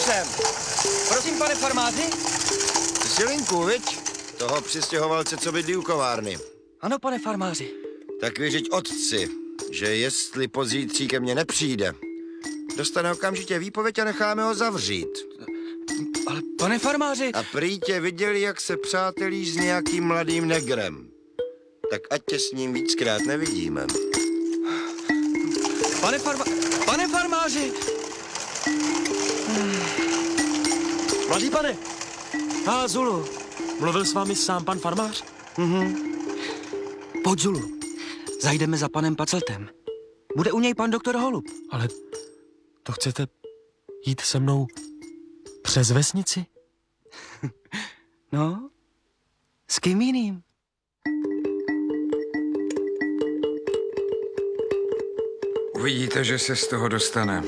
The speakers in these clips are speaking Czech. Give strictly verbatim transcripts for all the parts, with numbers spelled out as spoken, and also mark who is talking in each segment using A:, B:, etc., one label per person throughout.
A: jsem.
B: Prosím, pane farmáři?
A: Ty jsi linku, viď? Toho přistěhovalce, co bydlí u kovárny.
B: Ano, pane farmáři.
A: Tak vyřiď otci, že jestli pozítří ke mně nepřijde, dostane okamžitě výpověď a necháme ho zavřít.
B: Ale pane farmáři...
A: A prý tě viděli, jak se přátelíš s nějakým mladým negrem. Tak ať tě s ním víckrát nevidíme.
B: Pane farma... Pane farmáři!
C: Mladý pane! A Zulu, mluvil s vámi sám pan farmář?
B: Mhm. Pojď, Zulu. Zajdeme za panem Paceltem. Bude u něj pan doktor Holub.
C: Ale to chcete jít se mnou přes vesnici?
B: No, s kým jiným?
D: Uvidíte, že se z toho dostane.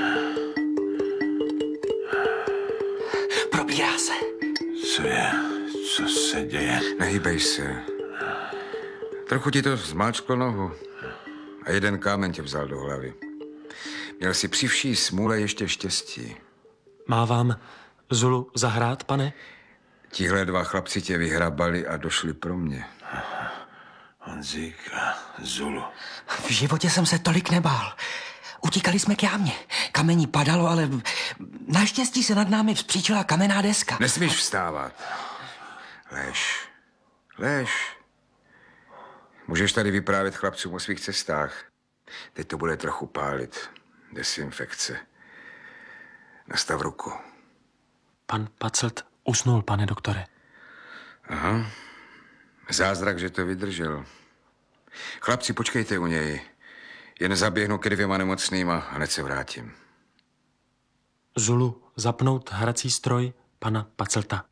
B: Probírá se.
E: Co je? Co se děje?
D: Nehýbej se. Trochu ti to zmáčklo nohu a jeden kámen tě vzal do hlavy. Měl si při vší smůle ještě štěstí.
C: Má vám Zulu zahrát, pane?
D: Tihle dva chlapci tě vyhrabali a došli pro mě.
E: Honzík a Zulu.
B: V životě jsem se tolik nebál. Utíkali jsme k jámě. Kamení padalo, ale naštěstí se nad námi vzpříčila kamenná deska.
D: Nesmíš vstávat. Lež. Lež. Můžeš tady vyprávět chlapcům o svých cestách. Teď to bude trochu pálit. Desinfekce. Nastav ruku.
C: Pan Pacelt usnul, pane doktore.
D: Aha. Zázrak, že to vydržel. Chlapci, počkejte u něj. Jen zaběhnu ke dvěma nemocným a hned se vrátím.
C: Zulu, zapnout hrací stroj pana Pacelta.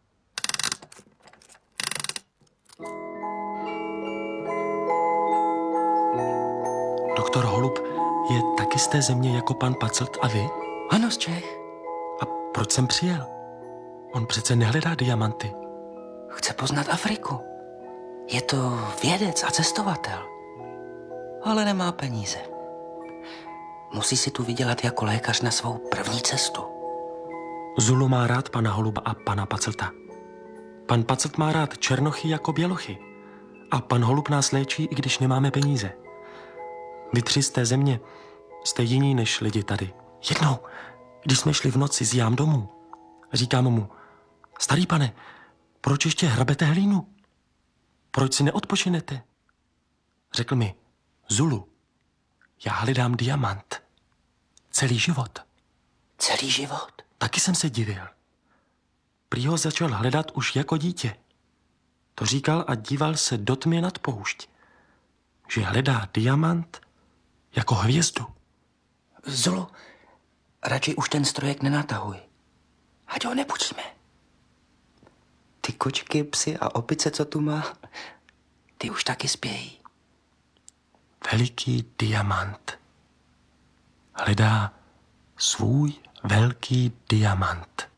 C: Doktor Holub je taky z té země jako pan Pacelt a vy?
B: Ano, z Čech.
C: A proč jsem přijel? On přece nehledá diamanty.
B: Chce poznat Afriku. Je to vědec a cestovatel. Ale nemá peníze. Musí si tu vydělat jako lékař na svou první cestu.
C: Zulu má rád pana Holuba a pana Pacelta. Pan Pacelt má rád černochy jako bělochy. A pan Holub nás léčí, i když nemáme peníze. Vy tři z té země jste jiní než lidi tady. Jednou, když jsme šli v noci z jám domů, říkám mu, starý pane, proč ještě hrabete hlínu? Proč si neodpočinete? Řekl mi, Zulu, já hledám diamant. Celý život.
B: Celý život?
C: Taky jsem se divil. Prý ho začal hledat už jako dítě. To říkal a díval se do tmy nad poušť. Že hledá diamant jako hvězdu.
B: Zulu, radši už ten strojek nenatahuj. Ať ho nepůjčíme. Ty kočky, psy a opice, co tu má, ty už taky spějí.
C: Veliký diamant. Hledá svůj velký diamant.